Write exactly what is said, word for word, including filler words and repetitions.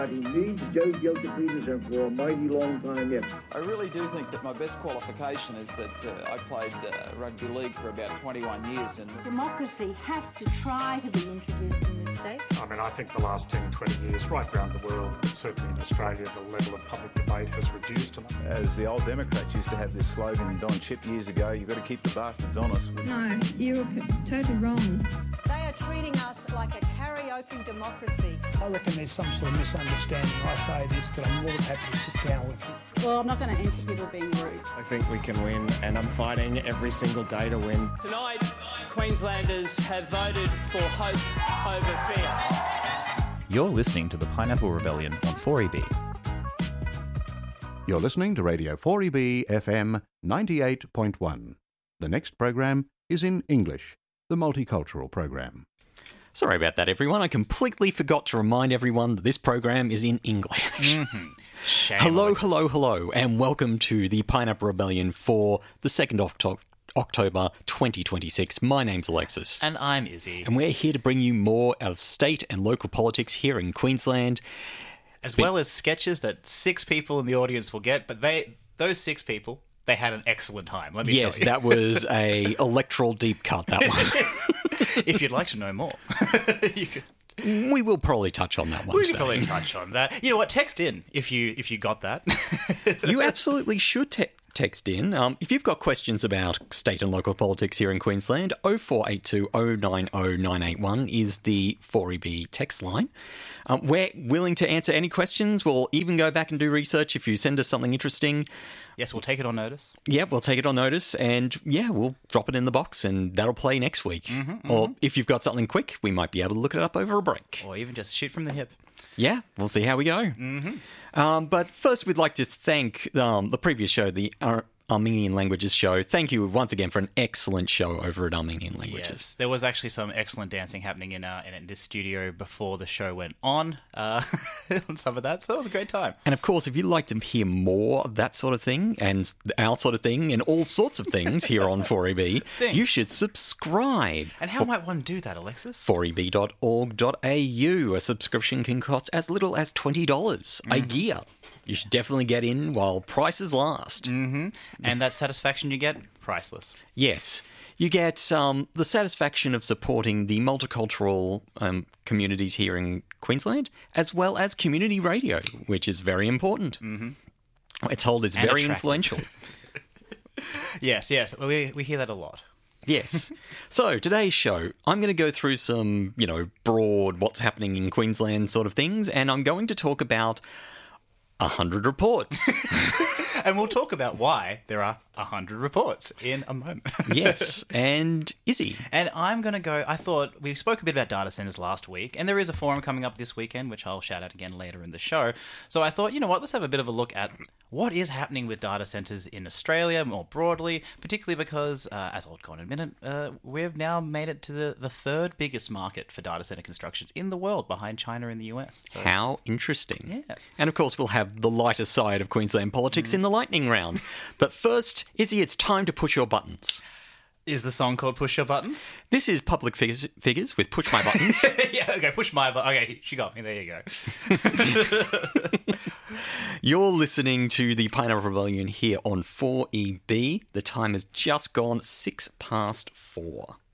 He needs Joe Gilda Peterson for a mighty long time yet. I really do think that my best qualification is that uh, I played uh, rugby league for about twenty-one years. And democracy has to try to be introduced in this state. I mean, I think the last ten, twenty years, right around the world, but certainly in Australia, the level of public debate has reduced. As the old Democrats used to have this slogan, Don Chip, years ago, you've got to keep the bastards honest. No, you're totally wrong. They are treating us like a karaoke democracy. I reckon there's some sort of misunderstanding. I say this, that I'm more than happy to sit down with you. Well, I'm not going to answer people being rude. I think we can win, and I'm fighting every single day to win. Tonight, Queenslanders have voted for hope over fear. You're listening to the Pineapple Rebellion on four E B. You're listening to Radio four E B F M ninety-eight point one. The next program is in English, the multicultural program. Sorry about that, everyone. I completely forgot to remind everyone that this program is in English. Mm-hmm. Hello, hello, hello, and welcome to the Pineapple Rebellion for the second of October twenty twenty-six. My name's Alexis. And I'm Izzy. And we're here to bring you more of state and local politics here in Queensland. As well as sketches that six people in the audience will get, but they those six people, they had an excellent time, let me yes, tell you. Yes, that was a electoral deep cut, that one. If you'd like to know more, you could... We will probably touch on that one We today. will probably touch on that. You know what? Text in if you if you got that. You absolutely should te- text in. Um, if you've got questions about state and local politics here in Queensland, oh four eight two oh nine oh nine eight one is the four E B text line. Um, we're willing to answer any questions. We'll even go back and do research if you send us something interesting. Yes, we'll take it on notice. Yeah, we'll take it on notice, and yeah, we'll drop it in the box, and that'll play next week. Mm-hmm, mm-hmm. Or if you've got something quick, we might be able to look it up over a break. Or even just shoot from the hip. Yeah, we'll see how we go. Mm-hmm. Um, but first, we'd like to thank um, the previous show, the Ar- Armenian Languages show. Thank you once again for an excellent show over at Armenian Languages. Yes, there was actually some excellent dancing happening in, uh, in this studio before the show went on, uh, on some of that, so it was a great time. And of course, if you'd like to hear more of that sort of thing, and our sort of thing, and all sorts of things here on four E B, you should subscribe. And how For- might one do that, Alexis? four e b dot org dot a u. A subscription can cost as little as twenty dollars mm-hmm. a year. You should definitely get in while prices last. Mm-hmm. And that satisfaction you get, priceless. Yes. You get um, the satisfaction of supporting the multicultural um, communities here in Queensland, as well as community radio, which is very important. Mm-hmm. We're told it's and very attractive. influential. Yes, yes. We, we hear that a lot. Yes. So today's show, I'm going to go through some, you know, broad what's happening in Queensland sort of things, and I'm going to talk about a hundred reports. And we'll talk about why there are a hundred reports in a moment. Yes, and Izzy. And I'm going to go, I thought, we spoke a bit about data centers last week, and there is a forum coming up this weekend, which I'll shout out again later in the show. So I thought, you know what, let's have a bit of a look at what is happening with data centers in Australia more broadly, particularly because, uh, as I'll go in a minute, uh, we've now made it to the, the third biggest market for data center constructions in the world, behind China and the U S. So, how interesting. Yes. And of course, we'll have the lighter side of Queensland politics mm. in the lightning round. But first, Izzy, it's time to push your buttons. Is the song called Push Your Buttons? This is Public Figures, figures with Push My Buttons. Yeah, okay, push my buttons. Okay, she got me. There you go. You're listening to the Pineapple Rebellion here on four E B. The time has just gone six past four.